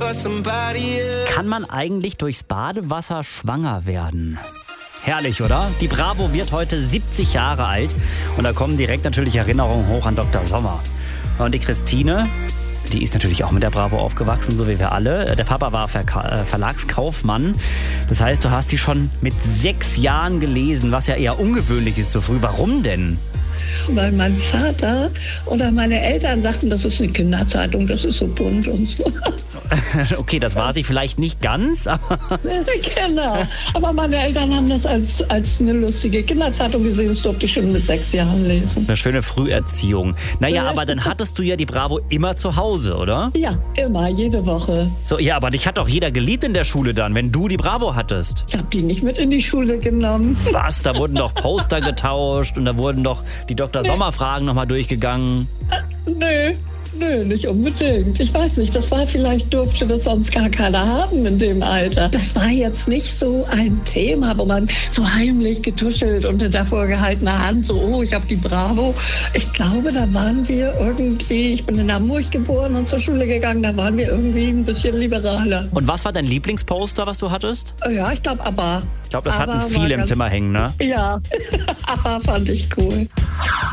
Kann man eigentlich durchs Badewasser schwanger werden? Herrlich, oder? Die Bravo wird heute 70 Jahre alt und da kommen direkt natürlich Erinnerungen hoch an Dr. Sommer. Und die Christine, die ist natürlich auch mit der Bravo aufgewachsen, so wie wir alle. Der Papa war Verlagskaufmann. Das heißt, du hast die schon mit 6 Jahren gelesen, was ja eher ungewöhnlich ist so früh. Warum denn? Weil mein Vater oder meine Eltern sagten, das ist eine Kinderzeitung, das ist so bunt und so. Okay, das war sie vielleicht nicht ganz. Genau, aber meine Eltern haben das als eine lustige Kinderzeitung gesehen. Das durfte ich schon mit 6 Jahren lesen. Eine schöne Früherziehung. Naja, aber dann hattest du ja die Bravo immer zu Hause, oder? Ja, immer, jede Woche. So, ja, aber dich hat doch jeder geliebt in der Schule dann, wenn du die Bravo hattest. Ich habe die nicht mit in die Schule genommen. Was? Da wurden doch Poster getauscht und da wurden doch die Dr. Sommer-Fragen nochmal durchgegangen. Nö, nicht unbedingt. Ich weiß nicht, vielleicht durfte das sonst gar keiner haben in dem Alter. Das war jetzt nicht so ein Thema, wo man so heimlich getuschelt unter der vorgehaltener Hand so, oh, ich habe die Bravo. Ich glaube, da waren wir irgendwie, ich bin in Hamburg geboren und zur Schule gegangen, da waren wir irgendwie ein bisschen liberaler. Und was war dein Lieblingsposter, was du hattest? Ja, ich glaube ABBA. Ich glaube, das hatten viele im Zimmer hängen, ne? Ja, ABBA fand ich cool.